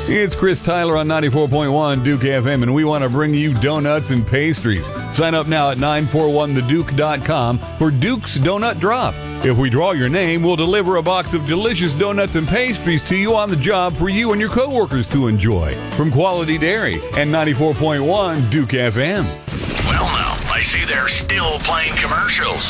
It's Chris Tyler on 94.1 Duke FM, and we want to bring you donuts and pastries. Sign up now at 941theduke.com for Duke's Donut Drop. If we draw your name, we'll deliver a box of delicious donuts and pastries to you on the job for you and your coworkers to enjoy. From Quality Dairy and 94.1 Duke FM. Well, now, I see they're still playing commercials.